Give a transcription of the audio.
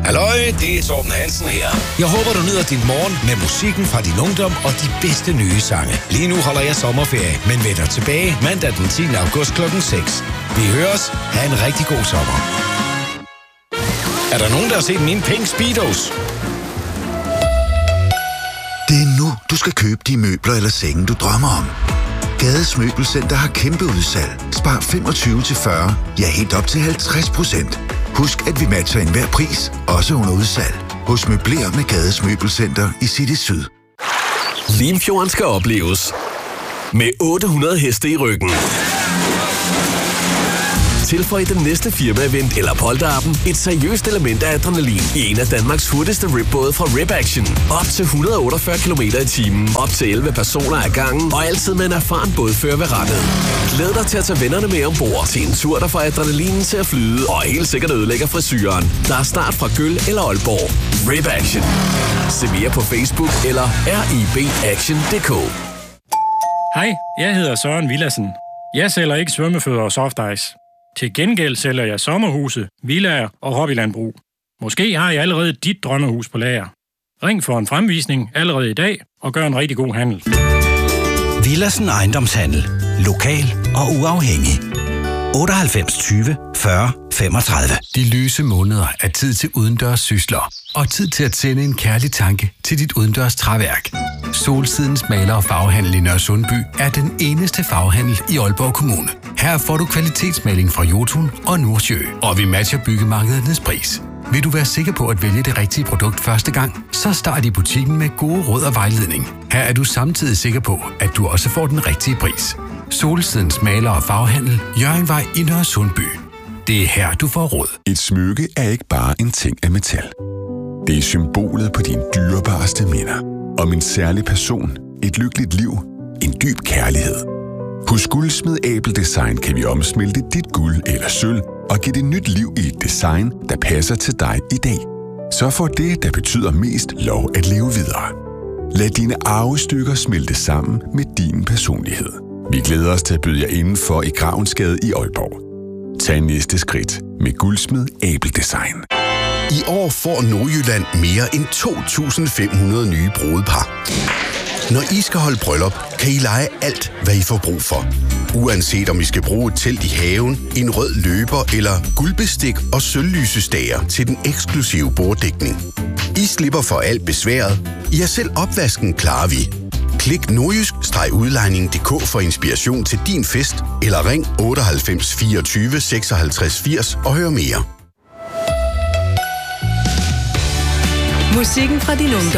Halløj, det er Torben Hansen her. Jeg håber, du nyder din morgen med musikken fra din ungdom og de bedste nye sange. Lige nu holder jeg sommerferie, men vender tilbage mandag den 10. august klokken 6. Vi høres. Ha' en rigtig god sommer. Er der nogen, der har set mine pink Speedos? Det er nu, du skal købe de møbler eller senge, du drømmer om. Gades Møbelcenter har kæmpe udsalg. Spar 25-40, ja helt op til 50%. Husk, at vi matcher enhver pris, også under udsalg. Hos Møbler med Gades Møbelcenter i City Syd. Limfjorden skal opleves med 800 heste i ryggen. Tilføj den næste firma-event eller polterappen et seriøst element af adrenalin i en af Danmarks hurtigste ribbåde fra Rib Action. Op til 148 km i timen, op til 11 personer ad gangen og altid med en erfaren bådfører ved rattet. Glæd dig til at tage vennerne med ombord til en tur, der får adrenalinen til at flyde og helt sikkert ødelægger frisyren. Der er start fra Gøl eller Aalborg. Rib Action. Se mere på Facebook eller ribaction.dk. Hej, jeg hedder Søren Villadsen. Jeg sælger ikke svømmefødder og softice. Til gengæld sælger jeg sommerhuse, villaer og hobbylandbrug. Måske har jeg allerede dit drømmehus på lager. Ring for en fremvisning allerede i dag og gør en rigtig god handel. Villadsen Ejendomshandel. Lokal og uafhængig. 98 20 40 35. De lyse måneder er tid til udendørs sysler. Og tid til at sende en kærlig tanke til dit udendørs træværk. Solsidens maler- og farvehandel i Nørresundby er den eneste farvehandel i Aalborg Kommune. Her får du kvalitetsmaling fra Jotun og Nordsjø, og vi matcher byggemarkedernes pris. Vil du være sikker på at vælge det rigtige produkt første gang, så start i butikken med gode råd og vejledning. Her er du samtidig sikker på, at du også får den rigtige pris. Solsidens maler- og farvehandel, Hjørringvej i Nørresundby. Det er her, du får råd. Et smykke er ikke bare en ting af metal. Det er symbolet på dine dyrebareste minder. Om en særlig person, et lykkeligt liv, en dyb kærlighed. Hos Guldsmed Abel Design kan vi omsmelte dit guld eller sølv og give det nyt liv i et design, der passer til dig i dag. Så får det, der betyder mest, lov at leve videre. Lad dine arvestykker smelte sammen med din personlighed. Vi glæder os til at byde jer indenfor i Gravensgade i Aalborg. Tag næste skridt med Guldsmed Abel Design. I år får Nordjylland mere end 2.500 nye brudepar. Når I skal holde bryllup, kan I leje alt, hvad I får brug for. Uanset om I skal bruge et telt i haven, en rød løber eller guldbestik og sølvlysestager til den eksklusive borddækning. I slipper for alt besværet. I har selv opvasken, klarer vi. Klik nordjysk-udlejning.dk for inspiration til din fest, eller ring 98 24 56 80 og hør mere. Musikken fra din ungdom.